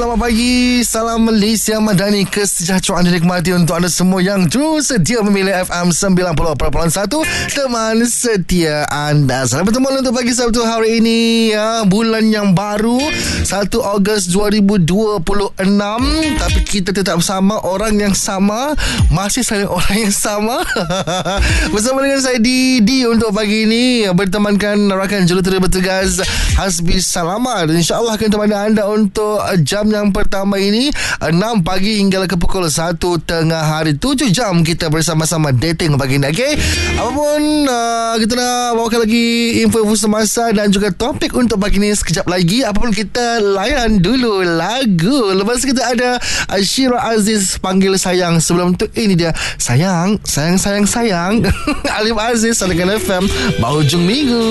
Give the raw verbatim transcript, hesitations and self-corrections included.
Selamat pagi, salam Malaysia Madani, kesejahteraan dinikmati untuk anda semua yang terus setia memilih F M sembilan puluh perpuluhan satu, teman setia anda. Selamat bertemu untuk pagi Sabtu hari ini, ya, bulan yang baru satu Ogos dua ribu dua puluh enam. Tapi kita tetap sama, orang yang sama, masih saling orang yang sama. Bersama dengan saya Didi untuk pagi ini, bertemankan rakan jurutera bertugas Hasbi Salamat. InsyaAllah akan temani anda untuk jam yang pertama ini, enam pagi hingga ke pukul satu tengah hari. Tujuh jam kita bersama-sama dating pagi ini. Okay, apapun, uh, kita nak bawakan lagi info-info semasa dan juga topik untuk pagi ini sekejap lagi. Apapun, kita layan dulu lagu. Lepas kita ada Syira Aziz, Panggil Sayang. Sebelum tu ini dia Sayang, Sayang, Sayang, Sayang. Alif Aziz, Salingan F M, Bahujung Minggu.